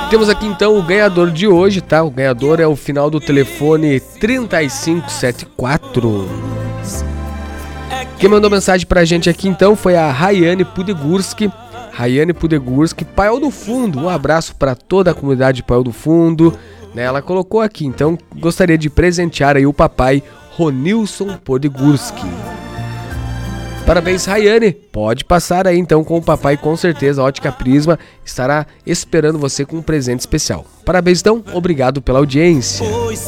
Temos aqui então o ganhador de hoje, tá? O ganhador é o final do telefone 3574. Quem mandou mensagem pra gente aqui então foi a Rayane Pudegurski. Rayane Pudegurski, Paiol do Fundo. Um abraço para toda a comunidade de Paiol do Fundo. Né, ela colocou aqui, então gostaria de presentear aí o papai Ronilson Pudegurski. Parabéns, Rayane. Pode passar aí então com o papai, com certeza. A Ótica Prisma estará esperando você com um presente especial. Parabéns então, obrigado pela audiência.